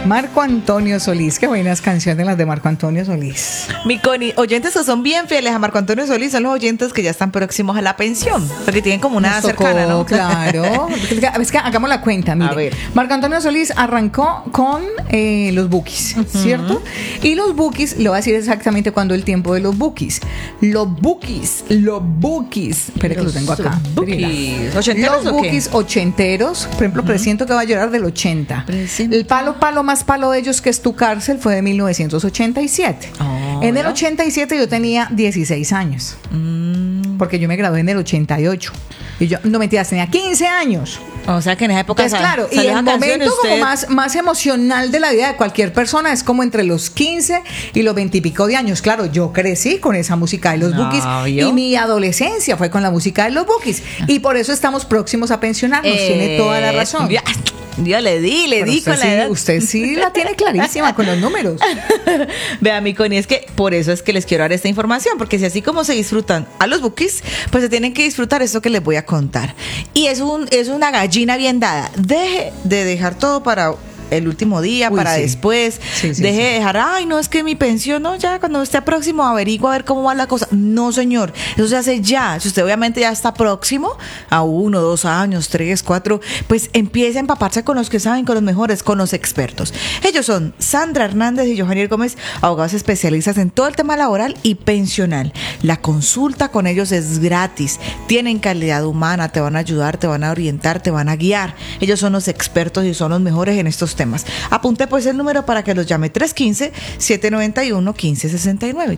Marco Antonio Solís. Qué buenas canciones las de Marco Antonio Solís. Mi Connie, oyentes que son bien fieles a Marco Antonio Solís son los oyentes que ya están próximos a la pensión, porque tienen como una cercana, ¿no? Claro. Es que hagamos la cuenta, mire. A ver. Marco Antonio Solís arrancó con los Bukis, ¿cierto? Y los Bukis, le voy a decir exactamente cuándo el tiempo de los Bukis. Los Bukis. Espera que lo tengo acá. Bukis. ¿Ochenteros los o qué? Bukis ochenteros. Por ejemplo, Presiento que va a llorar del 80. El palo más palo de ellos, que es Tu Cárcel, fue de 1987. En el 87 yo tenía 16 años. Porque yo me gradué en el 88. Y yo, no mentiras, tenía 15 años. O sea que en esa época Entonces, claro, y el momento como más emocional de la vida de cualquier persona es como entre los 15 y los 20 y pico de años. Claro, yo crecí con esa música de los Bukis y mi adolescencia fue con la música de los Bukis. Y por eso estamos próximos a pensionarnos. Tiene toda la razón. Yo le di con la edad. Usted sí la tiene clarísima con los números. Vea, mi Connie, es que por eso es que les quiero dar esta información, porque si así como se disfrutan a los Bukis, pues se tienen que disfrutar esto que les voy a contar. Y es una gallina bien dada. Deje de dejar todo para el último día, después. Deje de dejar, ay, no, es que mi pensión, no, ya cuando esté próximo averigua a ver cómo va la cosa. No, señor, eso se hace ya. Si usted obviamente ya está próximo a 1, 2 años, 3, 4, pues empiece a empaparse con los que saben, con los mejores, con los expertos. Ellos son Sandra Hernández y Johannier Gómez, abogados especialistas en todo el tema laboral y pensional. La consulta con ellos es gratis. Tienen calidad humana, te van a ayudar, te van a orientar, te van a guiar. Ellos son los expertos y son los mejores en estos temas. Apunte pues el número para que los llame: 315-791-1569.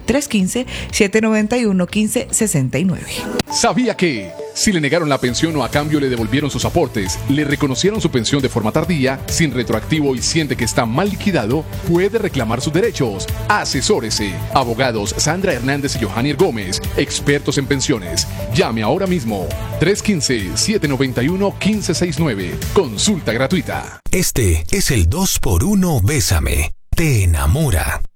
315-791-1569. ¿Sabía que si le negaron la pensión o a cambio le devolvieron sus aportes, le reconocieron su pensión de forma tardía, sin retroactivo y siente que está mal liquidado, puede reclamar sus derechos? Asesórese. Abogados Sandra Hernández y Johannier Gómez, expertos en pensiones. Llame ahora mismo. 315-791-1569. Consulta gratuita. Este es el 2x1 Bésame. Te enamora.